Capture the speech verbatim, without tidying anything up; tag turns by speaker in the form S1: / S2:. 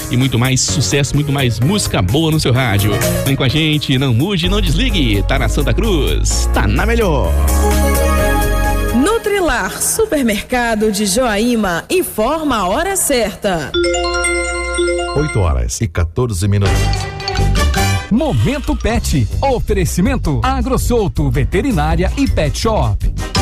S1: e muito mais sucesso, muito mais música boa no seu rádio. Vem com a gente, não mude, não desligue. Tá na Santa Cruz, tá na melhor.
S2: Nutrilar Supermercado de Joaíma informa a hora certa.
S3: oito horas e quatorze minutos.
S4: Momento Pet. Oferecimento AgroSouto Veterinária e Pet Shop.